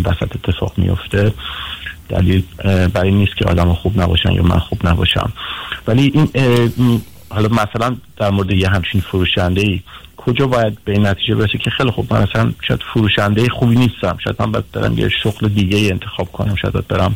وسط اتفاق میفته دلیل برای نیست که آدم خوب نباشن یا من خوب نباشم. ولی این حالا مثلا در مورد یه همچین فروشنده‌ای کجا باید به این نتیجه برسه که خیلی خوب من مثلا شاید فروشنده خوبی نیستم، شاید من باید برم یه شغل دیگه انتخاب کنم، شاید باید برم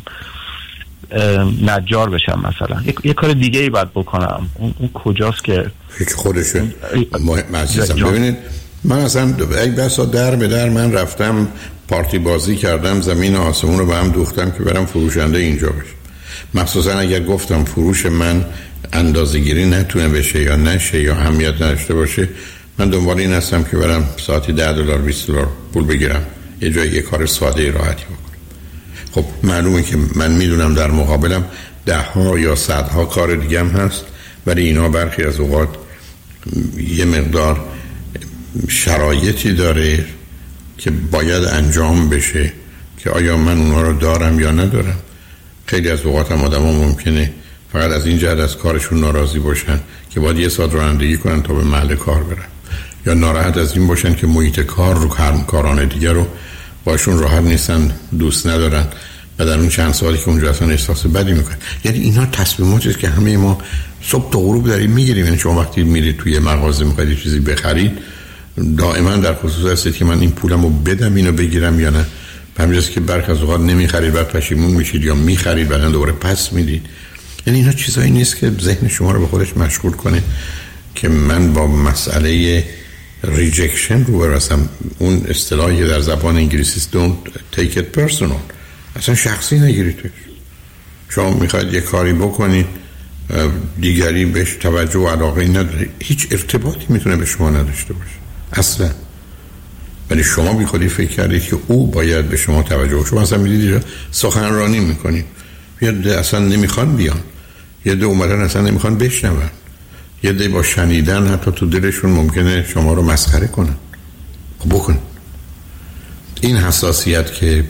نجار بشم مثلا، یه کار دیگه ای باید بکنم. اون کجاست که خودشه مهم عزیزم؟ ببینید من اصلا یک بسا در به در من رفتم پارتی بازی کردم، زمین آسمون رو به هم دوختم که برم فروشنده اینجا بشم. مخصوصا اگر گفتم فروش من اندازه‌گیری نتونه بشه یا نشه یا اهمیت نداشته باشه، من دنبال این هستم که برم ساعتی $10 $20 پول بگیرم، یه جایی یه کار ساده راحتی بکنم. خب معلومه که من میدونم در مقابلم 10 یا 100 کار دیگه هم هست، ولی اینا برخی از اوقات یه مقدار شرایطی داره که باید انجام بشه که آیا من اونها رو دارم یا ندارم. خیلی از اوقات هم آدم ها ممکنه فقط از این جهت از کارشون ناراضی باشن که باید یه ساعت رانندگی کنن تا به محل کار برن، یا ناراحت از این باشن که محیط کار رو کاران دیگر رو باشون راحت نیستن، دوست ندارن و در اون چند سالی که اونجا اصلا احساس بدی میکنن. یعنی اینا تصمیماتیه که همه ما صبح تا غروب داریم میگیریم. یعنی شما وقتی میرید توی مغازه میخواید چیزی بخرید، دائما در خصوص هستید که من این پولمو بدم اینو بگیرم یا نه. همینجاست که برخی از اوقات نمیخرید، بعد پشیمون میشید، یا میخرید بعدن دوباره پس میدید. یعنی اینا چیزایی نیست که ذهن شما رو به خودش مشغول کنه که من با مسئله ریجکشن رو برسم. اون اصطلاحی در زبان انگلیسی است don't take it personal، اصلا شخصی نگیرید. شما میخواید یه کاری بکنید، دیگری بهش توجه و علاقه نداره، هیچ ارتباطی میتونه به شما نداشته باشه اصلا، ولی شما بی خودی فکر کردید که او باید به شما توجه کنه. شما اصلا میدید سخنرانی میکنید، یه ده اصلا نمیخوان بیان، یه ده اومدن اصلا نمیخوان بشنون، یه ده با شنیدن حتی تو دلشون ممکنه شما رو مسخره کنن. خب بکن. این حساسیت که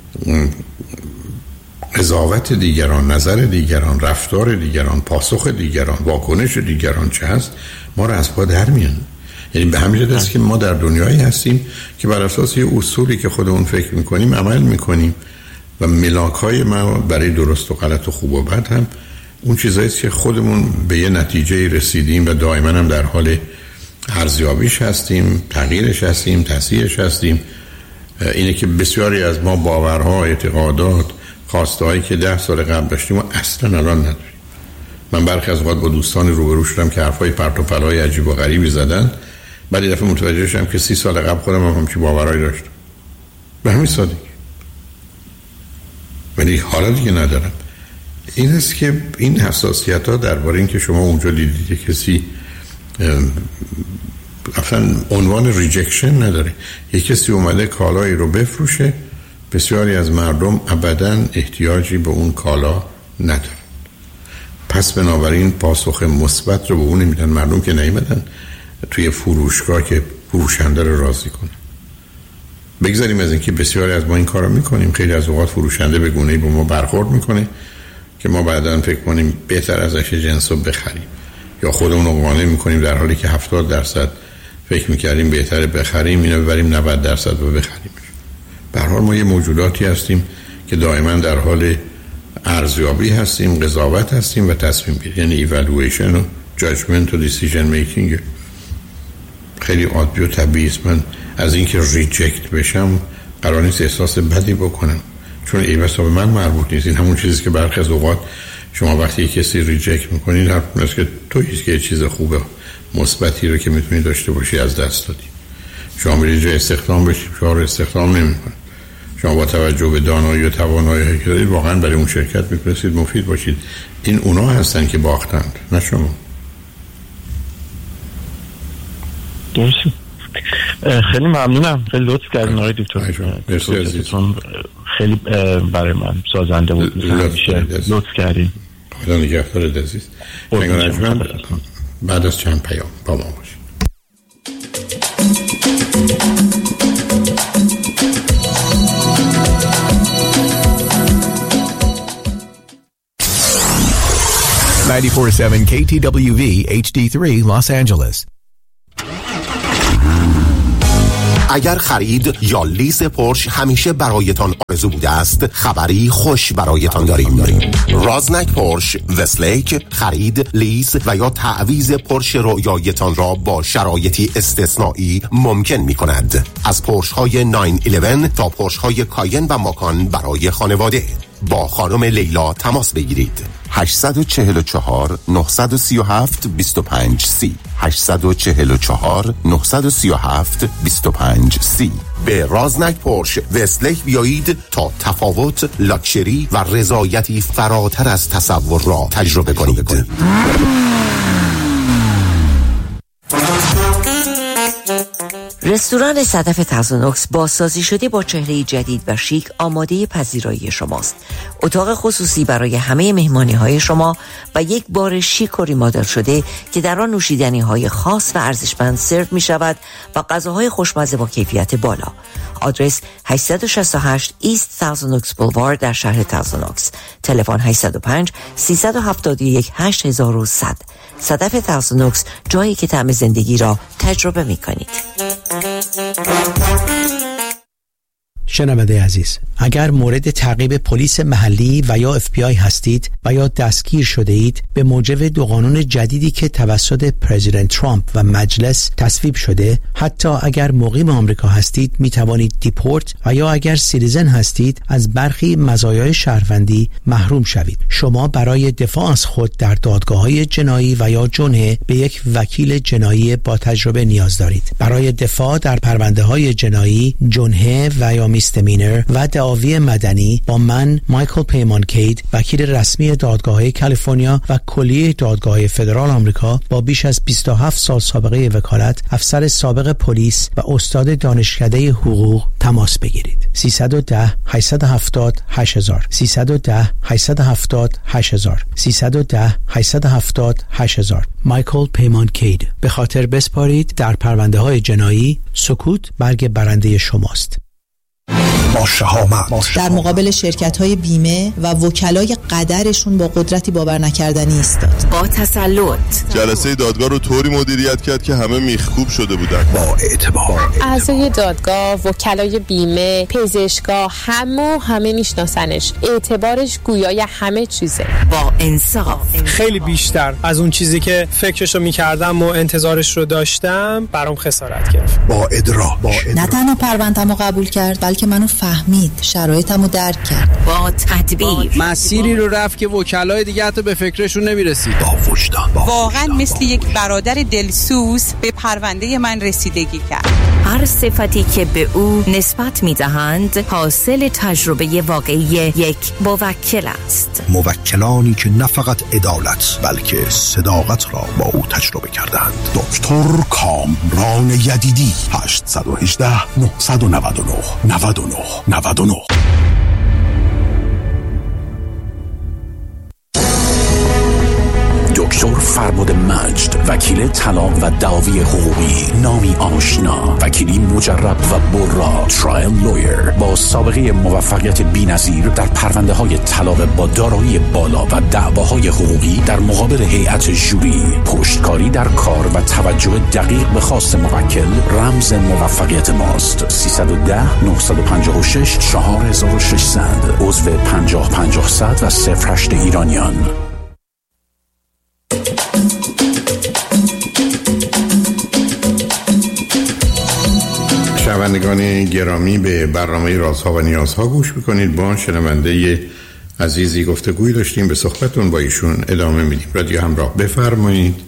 قضاوت دیگران، نظر دیگران، رفتار دیگران، پاسخ دیگران، واکنش دیگران چه هست، ما رو از پا در میان. یعنی به همین جهت است که ما در دنیایی هستیم که بر اساس یه اصولی که خودمون فکر میکنیم عمل میکنیم و ملاک‌های ما برای درست و غلط و خوب و بد هم اون چیزایی است که خودمون به یه نتیجه رسیدیم و دائما هم در حال ارزیابیش هستیم، تغییرش هستیم، تصحیحش هستیم. اینه که بسیاری از ما باورها، اعتقادات، خواسته‌هایی که 10 سال قبل داشتیم و اصلا الان نداریم. من برخی از اوقات با دوستان روبرو شدم که حرفای پرت و پلای عجیب و غریبی زدن، بعد یه دفعه متوجه شدم که 30 سال قبل خودم هم همچین باورایی داشتم. به همین سادگی. ولی حالا دیگه ندارم. این است که این حساسیت‌ها درباره این که شما اونجا دیدید کسی اصلا عنوان ریجکشن نداره، یک کسی اومده کالایی رو بفروشه، بسیاری از مردم ابداً احتیاجی به اون کالا ندارن، پس بنابراین پاسخ مثبت رو به اون نمیدن. مردم که نیومدن توی فروشگاه که فروشنده رو راضی کنن. بگذاریم از اینکه بسیاری از ما این کارو میکنیم، خیلی از اوقات فروشنده به گونه‌ای با ما برخورد میکنه که ما بعداً فکر کنیم بهتر ازش جنس رو بخریم، یا خودمون رو قانع میکنیم در حالی که 70% فکر میکردیم بهتره بخریم، اینو ببریم 90% رو بخریم. به هر حال ما یه موجوداتی هستیم که دائما در حال ارزیابی هستیم، قضاوت هستیم و تصمیم گیری، یعنی ایوالویشن و جاجمنت و دیسیژن میکینگ. خیلی عادی و طبیعی است من از اینکه ریجکت بشم قرار نیست احساس بدی بکنم، چون این بسا به من مربوط نیست. این همون چیزی که برخی از اوقات شما وقتی کسی ریجکت میکنید حرف میزنید که تو هیچ که چیز خوبه مثبتی رو که میتونی داشته باشی از دست دادی. شما میرید جای استخدام بشید، شما رو استخدام نمیکنه. شما با توجه به دانایی و توانایی که دارید واقعا برای اون شرکت میتونید مفید باشید. این اونا هستن که باختند، نه شما. درسته. خیلی ممنونم، خیلی لطف کردین آقای دکتر. خیلی برای من سازنده بود. لطف کردین. خدا نگهدارت عزیز. بعد از چند پیام با ما باشید. $94.7 KTWV HD3 Los Angeles. اگر خرید یا لیز پورش همیشه برایتان آرزو بوده است، خبری خوش برایتان داریم. رازنک پورش وستلیک خرید، لیز و یا تعویض پورش رویایتان را با شرایطی استثنایی ممکن می کند. از پورش های 911 تا پورش های کاین و ماکان برای خانواده. با خانم لیلا تماس بگیرید. 844 937 2530 844 937 2530. به رازنک پورش وستلیک بیایید تا تفاوت، لاکچری و رضایتی فراتر از تصور را تجربه کنید. رستوران صدف تازونوکس بازسازی شده با چهره جدید و شیک آماده پذیرایی شماست. اتاق خصوصی برای همه مهمانی‌های شما و یک بار شیک و ریمادل شده که در آن نوشیدنی‌های خاص و ارزشمند سرو می‌شود و غذاهای خوشمزه با کیفیت بالا. آدرس 868 ایست تازونوکس بولوارد در شهر تازونوکس. تلفن 805 371 8100. صدف تازونوکس، جایی که طعم زندگی را تجربه می‌کنید. شنونده عزیز، اگر مورد تعقیب پلیس محلی و یا FBI هستید و یا دستگیر شده اید به موجب دو قانون جدیدی که توسط پرزیدنت ترامپ و مجلس تصویب شده، حتی اگر مقیم آمریکا هستید می توانید دیپورت و یا اگر سیتیزن هستید از برخی مزایای شهروندی محروم شوید. شما برای دفاع از خود در دادگاه‌های جنایی و یا جنحه به یک وکیل جنایی با تجربه نیاز دارید. برای دفاع در پرونده‌های جنایی، جنحه و یا میستمینر و دعاوی مدنی با من مایکل پیمانکید، وکیل رسمی دادگاه کالیفرنیا و کلیه دادگاه فدرال آمریکا با بیش از 27 سال سابقه وکالت، افسر سابق پلیس و استاد دانشکده حقوق تماس بگیرید. 310 870 8000 310 870 8000 310 870 8000. مایکل پیمانکید. به خاطر بسپارید در پرونده های جنایی، سکوت برگ برنده شماست. با شهامت در مقابل شرکت‌های بیمه و وکلای قدرشون با قدرتی باور نکردنی ایستاد. با تسلط جلسه دادگاه رو طوری مدیریت کرد که همه میخکوب شده بودن. با اعتبار اعضای دادگاه، وکلای بیمه، پزشکا، همه میشناسنش. اعتبارش گویای همه چیزه. با انصاف، خیلی بیشتر از اون چیزی که فکرشو میکردم و انتظارش رو داشتم برام خسارت گرفت. با ادراک نه تنها پرونده‌مو قبول کرد بلکه منو فهمید، شرایطمو درک کرد. با تدبیر مسیری رو رفت که وکلای دیگه حتی به فکرشون نمیرسید. با وجدان واقعا مثل یک برادر دلسوز به پرونده من رسیدگی کرد. هر صفتی که به او نسبت میدهند حاصل تجربه واقعی یک موکل است. موکلانی که نه فقط عدالت بلکه صداقت را با او تجربه کردند. دکتر کامران یدیدی. 818 999 99 99. دکتر فرباد مجد، وکیل طلاق و دعاوی حقوقی، نامی آشنا، وکیلی مجرب و برا، ترایل لویر با سابقه موفقیت بی‌نظیر در پرونده‌های طلاق با دارایی بالا و دعواهای حقوقی در مقابل هیئت ژوری، پشتکاری در کار و توجه دقیق به خواست موکل رمز موفقیت ماست. 310 956 4600 عضو 50 و 08 ایرانیان. شنوندگان گرامی، به برنامه رازها و نیازها گوش میکنید. با شنونده عزیزی گفتگوی داشتیم، به صحبتون با ایشون ادامه میدیم. رادیو همراه، بفرمایید.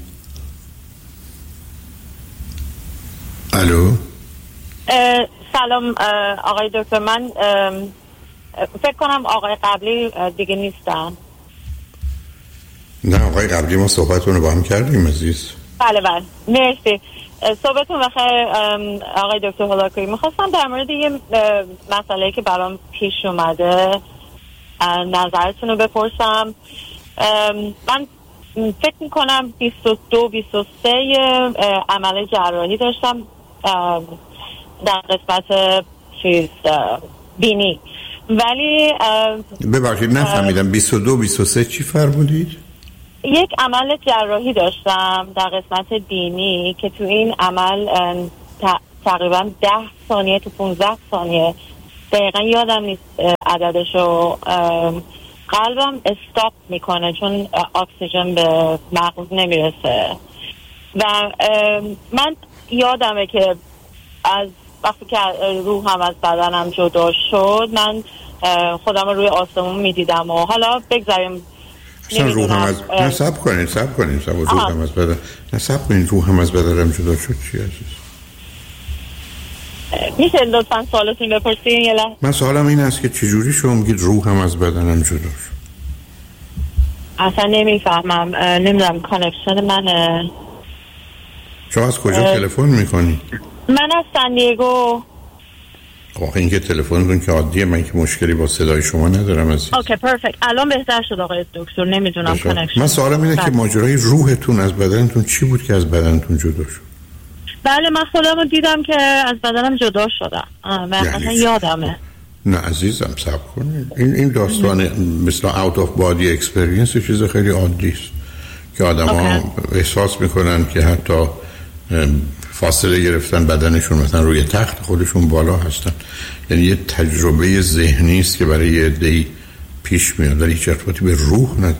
الو. سلام آقای دکتر، من فکر کنم آقای قبلی دیگه نیستن. نه، آقای قبلی ما صحبتون رو با هم کردیم عزیز. بله مرسی. صحبتون بخیر آقای دکتر هولاکویی. میخواستم در مورد یه مسئله که برام پیش اومده نظرتون رو بپرسم. من فکر میکنم 22-23 عمل جراحی داشتم در قسمت بینی، ولی ببخشید نفهمیدم 22-23 چی فرمودید؟ یک عمل جراحی داشتم در قسمت بینی که تو این عمل تقریبا 10 ثانیه تا 15 ثانیه، دقیقا یادم نیست عددشو، قلبم استاپ میکنه چون اکسیژن به مغز نمیرسه. و من یادمه که از وقتی که روحم از بدنم جدا شد من خودم رو روی آسمون میدیدم و حالا بگذاریم روحم از نه سب کنید روحم از بدن نه سب کنید روحم از بدنم جدا شد چی عزیز؟ میشه لطفا سوالتون بپرسین یه لحظه؟ من سوالم این است که چجوری شما میگید روحم از بدنم جدا شد؟ اصلا نمیفهمم، نمیدونم کانکشن منه. شما از کجا تلفن میکنی؟ من از سن دیگو. آخه این که تلفنتون که عادیه، من که مشکلی با صدای شما ندارم عزیز. اوکی پرفکت، الان بهتر شد آقای دکتر. نمیدونم کانکشن. من سوالم اینه که ماجرای روحتون از بدنتون چی بود که از بدنتون جدا شد؟ بله من خودم رو دیدم که از بدنم جدا شدم. من اصلا یادمه. نه عزیزم صبر کنید، این داستان مثل out of body experience چیز خیلی عادی است که آدم‌ها احساس میکنن که حتی فاصله گرفتن بدنشون مثلا روی تخت خودشون بالا هستن. یعنی یه تجربه ذهنی است که برای یه عده‌ای پیش میاد ولی هیچ ارتباطی به روح نداره.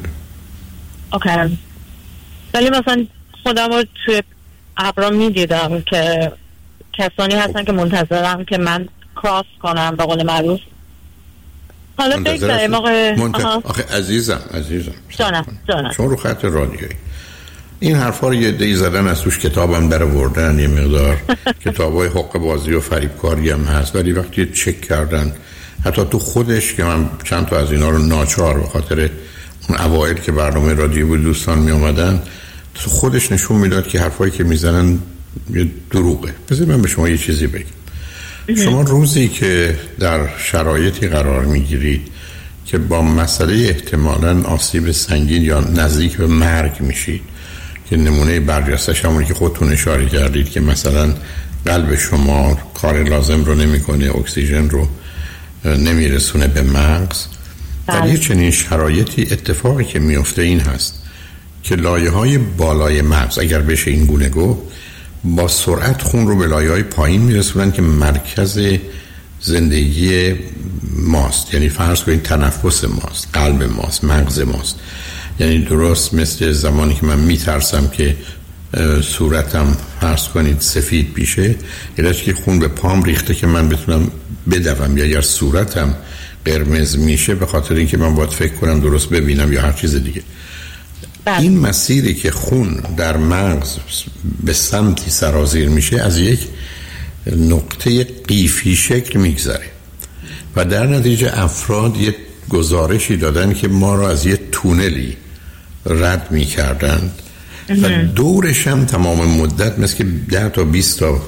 اوکی. ولی مثلا خودم رو توی ابرا میدیدم که کسانی هستن که منتظرم که من کراس کنم به قول معروف. حالا بگذاریم آخه عزیزم جانم شما رو خط رادیویی این حرفا رو یه عده‌ای زدن، از توش کتابم در آوردن، یه مقدار کتابای حق بازی و فریبکاری هم هست، ولی وقتی چک کردن حتی تو خودش که من چند تا از اینا رو ناچار به خاطر اون اوایل که برنامه رادیو بود دوستان می اومدن تو خودش نشون میداد که حرفایی که میزنن یه دروغه. بذارید من به شما یه چیزی بگم. شما روزی که در شرایطی قرار میگیرید که با مسئله احتمالاً آسیب سنگین یا نزدیک به مرگ میشید که نمونه برجستش همونی که خودتون اشاره کردید که مثلا قلب شما کار لازم رو نمیکنه، اکسیژن رو نمیرسونه به مغز، در یه چنین شرایطی اتفاقی که میفته این هست که لایه‌های بالای مغز اگر بشه این گونه گفت با سرعت خون رو به لایه‌های پایین میرسونن که مرکز زندگی ماست. یعنی فرض کنید تنفس ماست، قلب ماست، مغز ماست. یعنی درست مثل زمانی که من میترسم که صورتم فرض کنید سفید بشه، علت که خون به پام ریخته که من بتونم بدوم، یا اگر صورتم قرمز میشه به خاطر اینکه من باید فکر کنم درست ببینم یا هر چیز دیگه. این مسیری که خون در مغز به سمتی سرازیر میشه از یک نقطه قیفی شکل میگذره و در نتیجه افراد یک گزارشی دادن که ما را از یه تونلی رد میکردن و دورش هم تمام مدت مثل که 10 تا 20 تا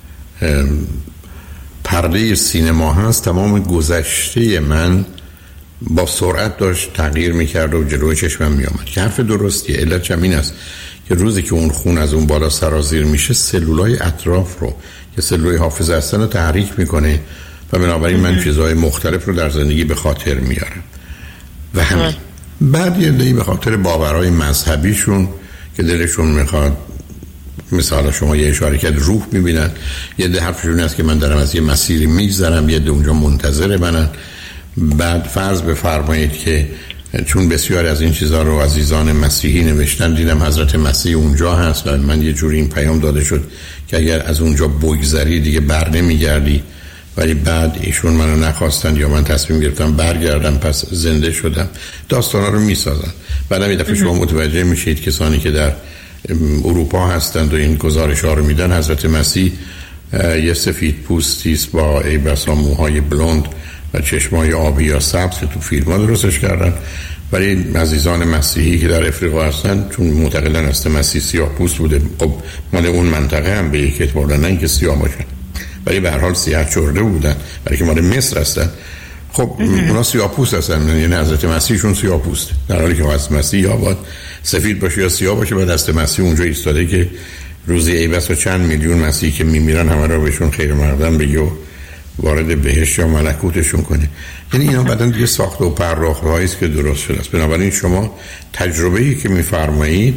پرده سینما هست، تمام گذشته من با سرعت داشت تغییر میکرد و جلوی چشمم میامد که حرف درستیه. علتش هم این است که روزی که اون خون از اون بالا سرازیر میشه سلولای اطراف رو که سلولای حافظه هستن رو تحریک میکنه و بنابراین من چیزهای مختلف رو در زندگی به خاطر میارم و همین. بعد یه عده‌ای به خاطر باورهای مذهبیشون که دلشون میخواد، مثلا شما یه اشاره کرد روح میبینن، یه عده حرفشون است که من دارم از یه مسیری میگذرم، یه عده اونجا منتظر منن. بعد فرض بفرمایید که چون بسیاری از این چیزها رو عزیزان مسیحی نوشتن، دیدم حضرت مسیح اونجا هست و من یه جوری این پیام داده شد که اگر از اونجا بگذری دیگه بر نمیگردی، ولی بعد ایشون منو نخواستن یا من تصمیم گرفتم برگردم پس زنده شدم. داستانا رو میسازن. بعدم یه دفعه شما متوجه میشید کسانی که در اروپا هستند و این گزارش ها رو میدن حضرت مسیح یه سفید پوستی است با ای بسا موهای بلوند و چشمای آبی یا سبز که تو فیلم ها درستش کردن، ولی عزیزان مسیحی که در افریقا هستن چون معتقدن است مسیح سیاه پوست بوده، خب مال اون منطقه هم به یک اعتبار نه اینکه سیاه باشن ولی به هر حال سیاه چرده بودن، برای که مال مصر هستن. خب اونا سیاه پوست هستن، یعنی حضرت مسیحشون سیاه پوست، در حالی که حضرت مسیح یا باید سفید باشه یا سیاه باشه. بعد دست مسیح اونجا ایستاده که روزی ای بس و چند میلیون مسیحی که میمیرن همه رو بهشون خیر مقدم بگه و وارد بهشت یا ملکوتشون کنه. یعنی اینا بعدن دیگه ساخته و پرداخته‌هایی است که درست شده است. بنابراین شما تجربه‌ای که می‌فرمایید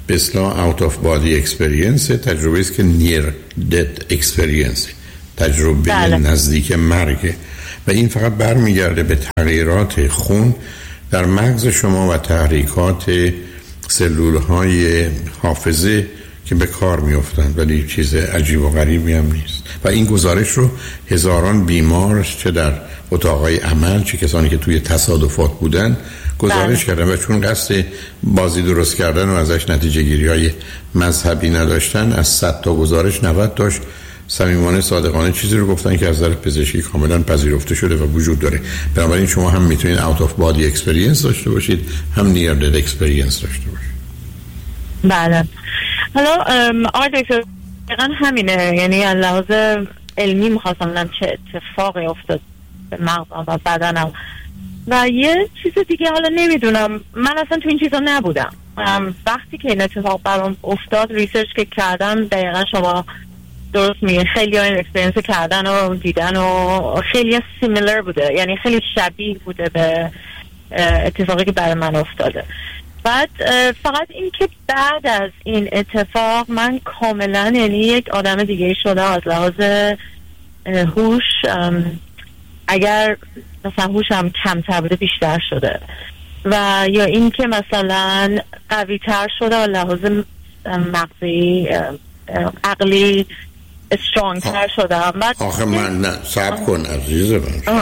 به اصطلاح اوت آف بادی اکسپریانس، تجربه است که نیر دت اکسپریانس، تجربه نزدیک مرگ، و این فقط برمیگرده به تغییرات خون در مغز شما و تحریکات سلول‌های حافظه که به کار میافتند، ولی چیز عجیب و غریبی هم نیست. و این گزارش رو هزاران بیمار چه در اتاقای عمل چه کسانی که توی تصادفات بودن گزارش کردن، و چون قصد بازی درست کردن و ازش نتیجه گیری های مذهبی نداشتن، از 100 تا گزارش 90 تاش صمیمانه صادقانه چیزی رو گفتن که از نظر پزشکی کاملا پذیرفته شده و وجود داره. بنابراین شما هم میتونید اوت آف بادی اکسپریانس داشته باشید، هم نیر دد اکسپریانس داشته باشید. بله. حالا آقای دکتر دقیقا همینه، یعنی از لحاظ علمی میخواستم ببینم چه اتفاقی افتاد به مغزم و بدنم. و یه چیز دیگه حالا نمیدونم، من اصلا تو این چیزا نبودم. وقتی که این اتفاق برام افتاد ریسرچ که کردم، دقیقا شما درست میگه، خیلی ها این اکسپریانس کردن و دیدن و خیلی سیمیلر بوده، یعنی خیلی شبیه بوده به اتفاقی که برای من افتاده. بعد فقط این که بعد از این اتفاق من کاملا یعنی یک آدم دیگه شدم از لحاظ هوش. اگر مثلا هوشم کمتر بوده بیشتر شده، و یا این که مثلا قوی تر شده از لحاظ مغزی عقلی استرانگ تر شدم. آخه من نه صبر کن عزیز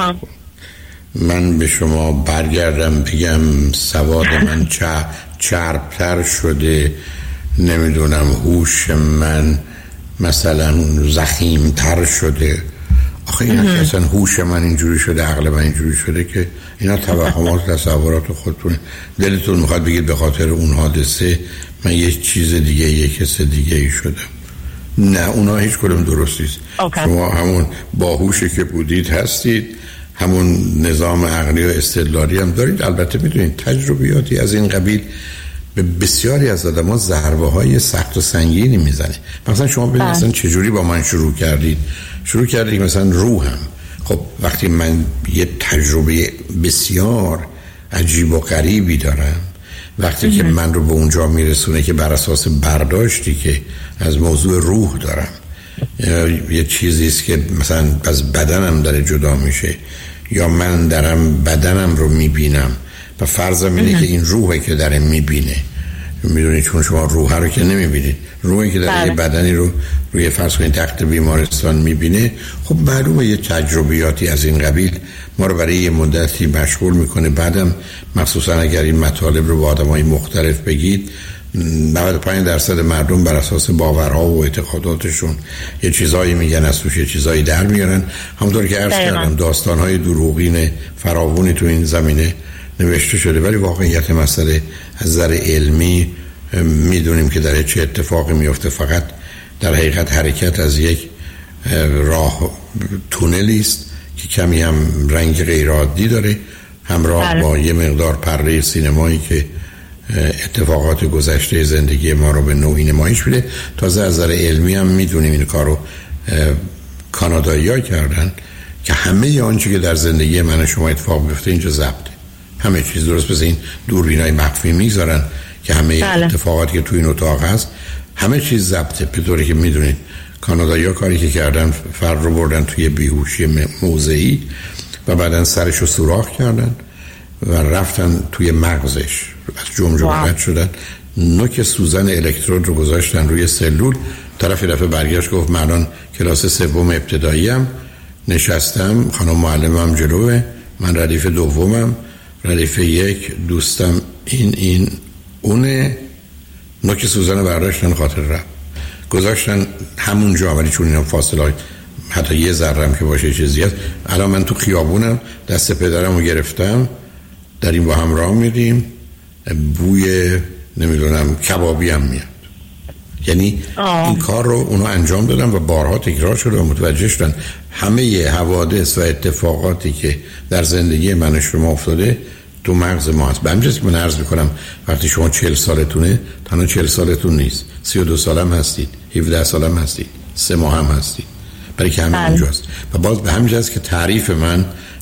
من به شما برگردم بگم سواد من چربتر شده، نمیدونم هوش من مثلا زخیمتر شده. آخه این اصلا هوش من اینجوری شده، عقل من اینجوری شده که اینا توهمات تصورات خودتونه. دلتون میخواد بگید به خاطر اون حادثه من یه چیز دیگه، یه کس دیگه ای شدم. نه، اونا هیچ کدوم درست نیست. شما همون باهوشی که بودید هستید، همون نظام عقلی و استدلالی هم دارید. البته میدونید تجربیاتی از این قبیل به بسیاری از آدم‌ها ضربه های سخت و سنگینی میزنه. مثلا شما ببینید مثلا چجوری با من شروع کردید مثلا روحم. خب وقتی من یه تجربه بسیار عجیب و غریبی دارم، وقتی که من رو به اونجا میرسونه که بر اساس برداشتی که از موضوع روح دارم، یه چیزی است که مثلا از بدنم داره جدا میشه، یا من دارم بدنم رو میبینم و فرضم اینه که این روحه که داره میبینه. میدونید چون شما روح رو که نمیبینید، روحی که داره یه بدنی رو روی فرض کنید تخت بیمارستان میبینه، خب معلومه یه تجربیاتی از این قبیل ما رو برای یه مدتی مشغول میکنه. بعدم مخصوصا اگر این مطالب رو با آدمای مختلف بگید، 95% مردم بر اساس باورها و اعتقاداتشون یه چیزایی میگن، از توش یه چیزایی در میارن. همونطور که عرض کردم داستانهای دروغین فراوانی تو این زمینه نوشته شده، ولی واقعیت مسئله از نظر علمی میدونیم که در چه اتفاقی میفته. فقط در حقیقت حرکت از یک راه تونلی است که کمی هم رنگ غیر عادی داره، همراه با یه مقدار پره سینمایی که اتفاقات گذشته زندگی ما رو به نوعی نمایش میده. تازه از نظر علمی هم میدونیم این کارو کانادایی‌ها کردن که همه آنچه که در زندگی من و شما اتفاق بیفته اینجا ضبطه، همه چیز درست. پس این دوربینای مخفی میذارن که همه اتفاقاتی که تو این اتاق هست همه چیز ضبطه. به طوری که میدونید کانادایی‌ها کاری که کردن، فرد رو بردن توی بیهوشی موضعی و بعدن سرش رو سوراخ کردن و رفتن توی مغزش، از جمجمه رد شدن، نوک سوزن الکترود رو گذاشتن روی سلول. طرف دفعه برگشت گفت من الان کلاس سوم ابتداییم نشستم، خانم معلمم جلوه، من ردیف دومم، ردیف یک دوستم این اونه. نوک سوزن رو برداشتن، خاطر رفت گذاشتن همونجا، ولی چون اینا فاصله حتی یه ذرم که باشه چیزی هست. الان من تو خیابونم، دست پدرم رو گرفتم، داریم با هم راه میریم، بوی نمیدونم کبابی هم میاد. یعنی این کار رو اونا انجام دادن و بارها تکرار شده و متوجه شدن همه حوادث و اتفاقاتی که در زندگی من و شما افتاده تو مغز ما هست. به همجاست که من عرض میکنم وقتی شما 40 سالتونه، تنها 40 سالتون نیست، 32 سالم هستید، 17 سالم هستید، 3 ماه هم هستید، برای که همه اونجاست. و باز به همجاست که تعریف من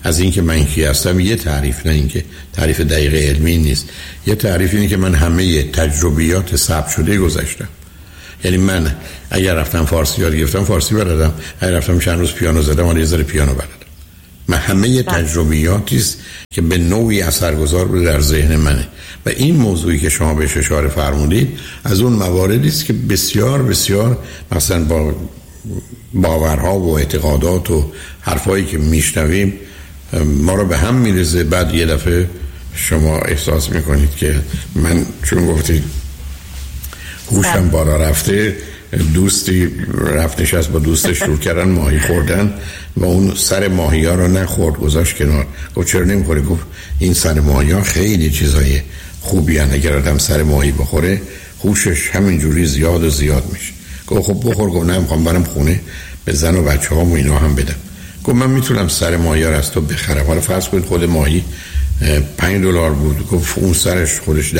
از اینکه من کی هستم یه تعریف، نه اینکه تعریف دقیق علمی نیست. یه تعریف اینه که من همه تجربیات ثبت شده گذاشتم. یعنی من اگر رفتم فارسی یاد گرفتم فارسی بلدم، اگر رفتم چند روز پیانو زدم ولی یه ذره پیانو بلدم. من همه تجربیاتی است که به نوعی اثرگذار بوده در ذهن منه و این موضوعی که شما بهش اشاره فرمودید از اون مواردی است که بسیار بسیار مثلا با باورها و اعتقادات و حرفایی که میشنویم ما رو به هم میرزه. بعد یه دفعه شما احساس میکنید که من چون گفتید هوشم بالا رفته، دوستی رفتش از با دوستش شروع کردن ماهی خوردن و اون سر ماهی ها رو نخورد، گذاشت کنار. گفت چرا نمیخوری؟ گفت این سر ماهی ها خیلی چیزای خوبی هن، اگر آدم سر ماهی بخوره هوشش همینجوری زیاد و زیاد میشه. گفت خب بخور. گفت نه میخوام برم خونه به زن و بچه هام و اینا هم بدم. گفت من میتونم سر ماهی ها رو از تو بخرم. حالا فرض کنید خود ماهی $5 بود، گفت اون سرش خودش $10.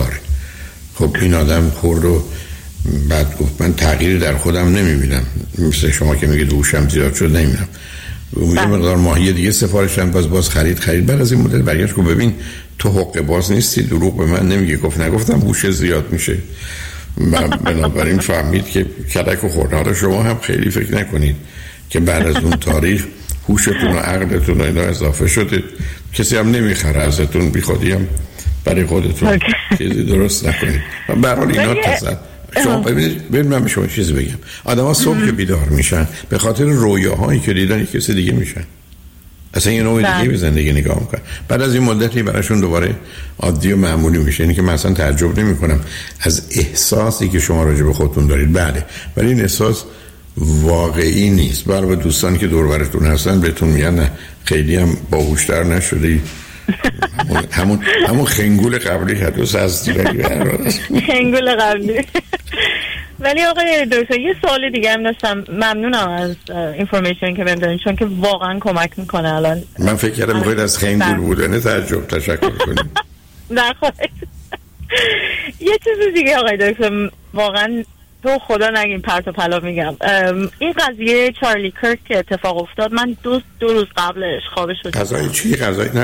خب این آدم خورد و بعد گفت من تغییری در خودم نمیبینم، مثل شما که میگید هوشم زیاد شد نمیبینم. یه مقدار ماهی دیگه سفارش دادم، باز خرید. بعد از این مدت برگشت گفت ببین تو حقه باز نیستی، دروغ به من نمیگی. گفت نگفتم هوش زیاد میشه. بنابراین فهمید که کلک و خورد. حالا شما هم خیلی فکر نکنید که بعد از اون تاریخ هوشتون و عقلتون و اینا اضافه شده، کسی هم نمیخره ازتون، بی خودی هم برای خودتون چیزی درست نکنید. به هر حال اینا تصد شما ببینید من به شما چیزی بگم. آدم ها صبح که بیدار میشن به خاطر رویاهایی که دیدن کسی دیگه میشن، اصلا یه نوع دیگه به زندگی نگاه میکنن. بعد از این مدتی براشون دوباره عادی و معمولی میشه. اینی که من اصلا تعجب نمی کنم از احساسی که شما راجع به خودتون دارید. بله، ولی این احساس واقعی نیست. برای دوستان که دور و برتون هستن بهتون میگن نه خیلی هم باهوشتر نشدی، همون خنگول قبلی که دوست هستی. خنگول قبلی. ولی آقای دکتر یه سوال دیگه هم داشتم. ممنونم از اینفورمیشن که بهم دادین چون که واقعا کمک میکنه. الان من فکر کردم میخواید از خنگول بودن تشکر کنیم. نخواهید. یه چیز دیگه آقای دکتر، واقعا تو خدا نگیم پرت و پلا میگم، این قضیه چارلی کرک که اتفاق افتاد، من دو روز قبلش خوابش شدم. قضیه چی؟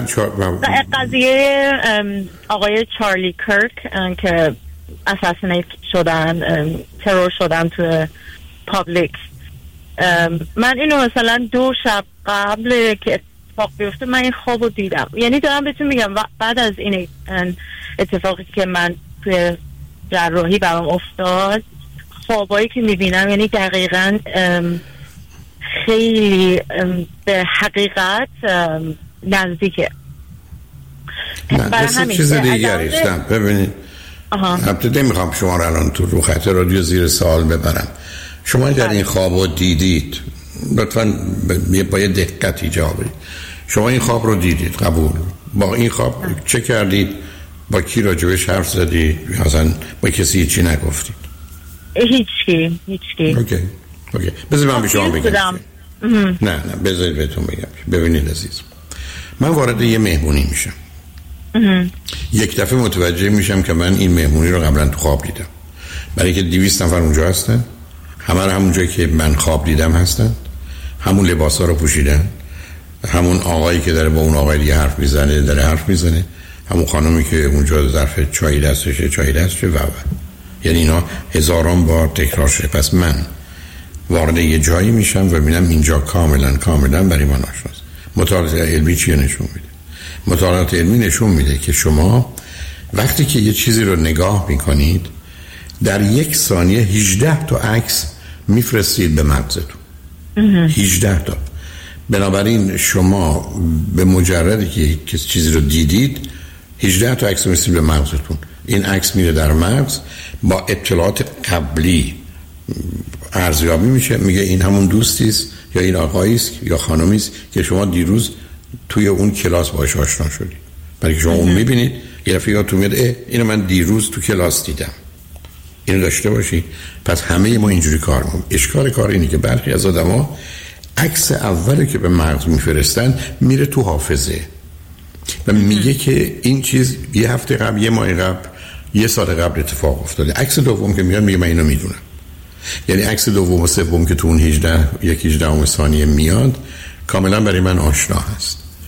قضیه آقای چارلی کرک که اساسینیت شدن، ترور شدن تو پابلیک. من اینو مثلا 2 شب قبل که اتفاق بیفته من این خوابو دیدم. یعنی دارم بهتون میگم بعد از این اتفاقی که من توی جراحی برام افتاد، خوابایی که میبینم یعنی دقیقاً خیلی به حقیقت نزدیکه. برای همین چیز دیگری است. ببینید البته نمیخوام شما رو الان تو خط رادیو زیر سوال ببرم. شما در این خوابو دیدید، لطفاً با یه دقت جواب بدید. شما این خواب رو دیدید، قبول. با این خواب چه کردید؟ با کی راجبش حرف زدید؟ مثلا با کسی چی نگفتید؟ هیچکی. اوکی. بذارید من به شما بگم. نه بذارید بهتون بگم. ببینید عزیز، من وارد یه مهمونی میشم. یک دفعه متوجه میشم که من این مهمونی رو قبلا تو خواب دیدم. برای که 200 نفر اونجا هستن، همه رو همون جایی که من خواب دیدم هستن، همون لباسا رو پوشیدن، همون آقایی که داره با اون آقای دیگه حرف میزنه، همون خانومی که اونجا ظرف چای دستشه و یعنی اینا هزاران بار تکرار شده. پس من وارد یه جایی میشم و ببینم اینجا کاملا برای من آشناست. مطالعات علمی چیه نشون میده؟ مطالعات علمی نشون میده که شما وقتی که یه چیزی رو نگاه میکنید در 1 ثانیه 18 تا عکس میفرستید به مغزتون. 18 تا. بنابراین شما به مجردی که چیزی رو دیدید 18 تا عکس میفرستید به مغزتون. این عکس میره در مغز، با اطلاعات قبلی ارزیابی میشه، میگه این همون دوستی است یا این آقایی است یا خانمی است که شما دیروز توی اون کلاس باهاش آشنا شدید. برای که شما اون میبینید یه دفعه یادتون میاد اینو من دیروز تو کلاس دیدم. اینو داشته باشید. پس همه ما اینجوری کار میکنیم. اشکال کار اینه که برخی از آدما عکس اولی که به مغز میفرستن میره تو حافظه و میگه که این چیز یه هفته قبل، یه ماه قبل، یه سال قبل اتفاق افتاده. عکس دوم که میاد میگه من اینو میدونم. یعنی عکس دوم و سوم که تو اون 18 ثانیه میاد کاملا برای من آشنا هست.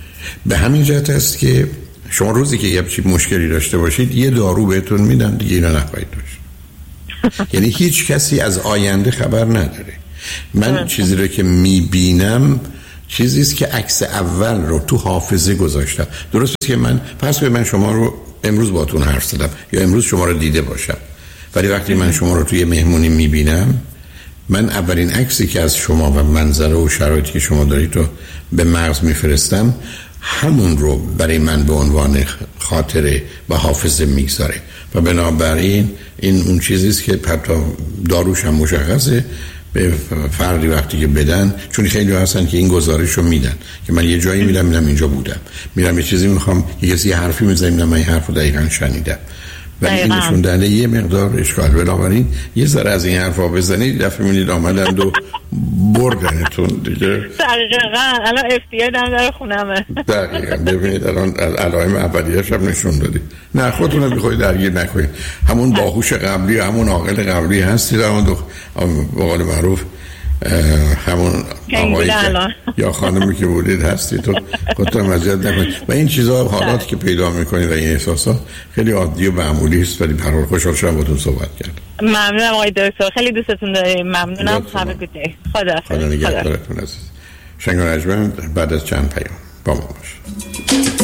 به همین جهت است که شما روزی که یه مشکلی داشته باشید یه دارو بهتون میدن دیگه اینو نخواهید داشت. یعنی هیچ کسی از آینده خبر نداره. من چیزی رو که میبینم چیزی است که عکس اول رو تو حافظه گذاشتم. درسته که من فرض کنید من شما رو امروز باهاتون حرف زدم یا امروز شما رو دیده باشم، ولی وقتی من شما رو توی مهمونی میبینم، من اولین عکسی که از شما و منظره و شرایطی که شما دارید رو به مغز میفرستم، همون رو برای من به عنوان خاطره و حافظه میگذاره و بنابراین این اون چیزیست که حتی داروش هم مشخصه به فردی وقتی که بدن، چون خیلی هستن که این گزارش رو میدن که من یه جایی میرم اینجا بودم، میرم یه چیزی میخوام یه کسی حرفی میزنم من این حرف رو دقیقاً شنیدم، ولی این نشون دهنده یه مقدار اشکال. بنابراین یه ذره از این حرفا بزنید دفعه می‌بینید آمدند و بردنتون دیگه. دقیقاً الان FBI در خونمه. دقیقاً ببینید الان علائم اولیه‌اش هم نشون دادید. نه خودتون رو بخواید درگیر نکنید. همون باهوش قبلی همون عاقل قبلی هستید، همون به قول معروف همون آقایی یا خانمی که بودید هستید و خودتون اذیت نکنید و این چیزا حالات که پیدا میکنید و این احساسات خیلی عادی و معمولی است، ولی به هر حال خوشحال شدم باهاتون صحبت کردم. ممنونم آقای دکتر، خیلی دوستتون داریم. ممنونم. خدا نگهدارتون عزیز. شنگ و نجمن بعد از چند پیام با ما باشید.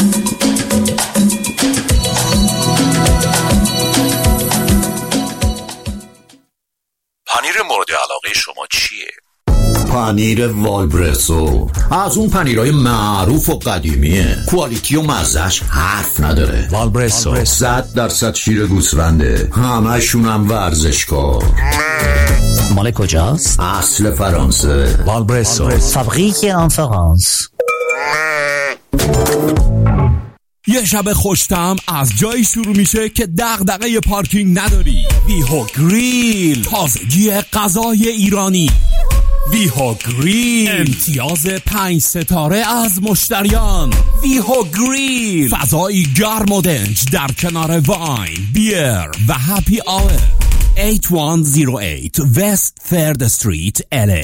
پنیر مورد علاقه شما چیه؟ پنیر والبرسو از اون پنیرهای معروف و قدیمیه، کوالیتی و مزهش حرف نداره. والبرسو 100% شیر گوسفنده، همشون هم ورزشکار. مال کجاست؟ اصل فرانسه. والبرسو فابریک ان فرانس. یه شب خوش‌طعم از جایی شروع میشه که دغدغه پارکینگ نداری. ویهو گریل، تازگی غذای ایرانی. ویهو گریل، امتیاز 5 ستاره از مشتریان. ویهو گریل، فضایی گرم و دنج در کنار واین، بیر و هپی آور. 8108 West 3rd Street LA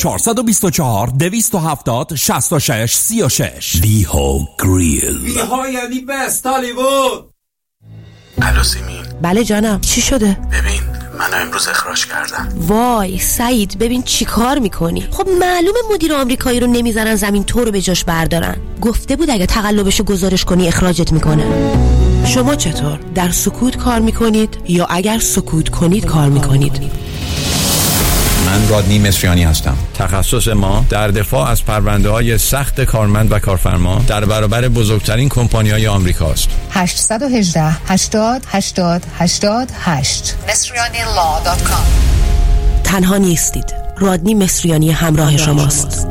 424-270-6636 ویهو گریل. ویهو یعنی بست هالیوود. الو سیمین. بله جانم، چی شده؟ ببین منو امروز اخراج کردن. وای سعید، ببین چی کار میکنی؟ خب معلومه مدیر آمریکایی رو نمیذارن زمین تو رو به جاش بردارن. گفته بود اگه تقلبشو گزارش کنی اخراجت میکنه. شما چطور؟ در سکوت کار میکنید یا اگر سکوت کنید کار میکنید؟ من رادنی مصریانی هستم. تخصص ما در دفاع از پرونده‌های سخت کارمند و کارفرما در برابر بزرگترین کمپانی‌های آمریکاست. 818 80 80 88 مصریانی.law.com. تنها نیستید. رادنی مصریانی همراه شماست.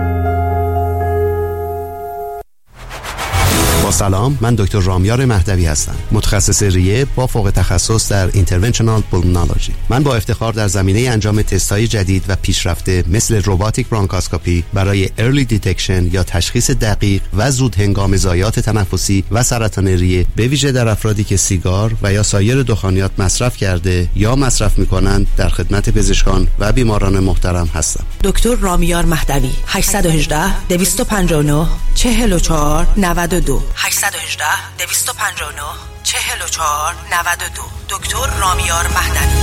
با سلام، من دکتر رامیار مهدوی هستم، متخصص ریه با فوق تخصص در اینترونشنال پولمونولوژی. من با افتخار در زمینه انجام تست‌های جدید و پیشرفته مثل روباتیک برانکاسکوپی برای ارلی دیتکشن یا تشخیص دقیق و زود هنگام ضایعات تنفسی و سرطان ریه، به ویژه در افرادی که سیگار و یا سایر دخانیات مصرف کرده یا مصرف می‌کنند، در خدمت پزشکان و بیماران محترم هستم. دکتر رامیار مهدوی 818 259 44 92 818 259 44 92 دکتر رامیار مهدوی.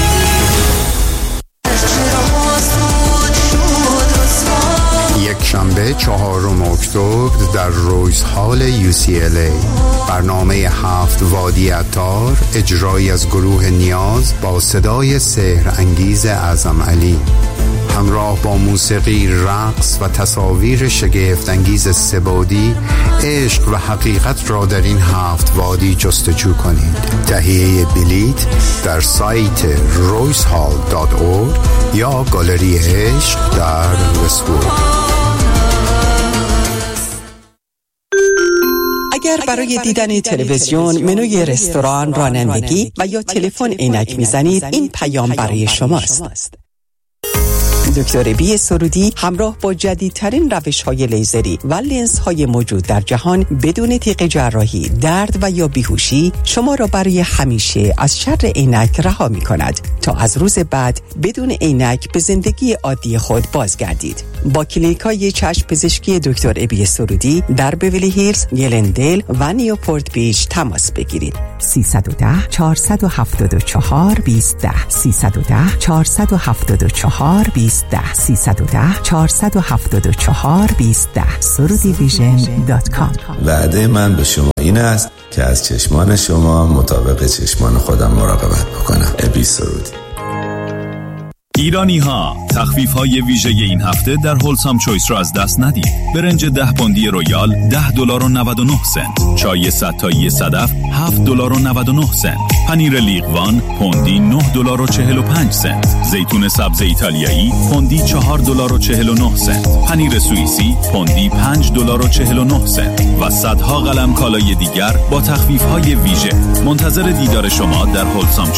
یک شنبه 4 اکتبر در رویز هال UCLA برنامه 7 وادی عطار، اجرایی از گروه نیاز با صدای سحر انگیز اعظم علی، همراه با موسیقی، رقص و تصاویر شگفت انگیز سه‌بعدی. عشق و حقیقت را در این 7 وادی جستجو کنید. تهیه بلیت در سایت roycehall.org یا گالری عشق در وست‌وود. اگر برای دیدن تلویزیون، منوی رستوران، رانندگی و یا تلفن عینک میزنید، این پیام برای شماست. دکتر بی سرودی همراه با جدیدترین روش‌های لیزری و لنزهای موجود در جهان بدون تیغ جراحی، درد و یا بیهوشی شما را برای همیشه از شر عینک رها می‌کند تا از روز بعد بدون عینک به زندگی عادی خود بازگردید. با کلینیک‌های چشم پزشکی دکتر ابی سرودی در بیولی هیلز، گلندل و نیوپورت بیچ تماس بگیرید. 310 474 2010 310 474 2010 310 474 2010 surudivision.com. وعده من به شما این است که از چشمان شما مطابق چشمان خودم مراقبت بکنم. ابی سرودی. ایرانی ها، تخفیف های ویژه این هفته در هولسام چویس را از دست ندید. برنج 10 پوندی رویال $10.99. چای 100 تایی صدف $7.99. پنیر لیغوان پوندی $9.45. زیتون سبز ایتالیایی پوندی $4.49. پنیر سوئیسی پوندی $5.49 و صدها قلم کالای دیگر با تخفیف های ویژه. منتظر دیدار شما در هولسام چویس.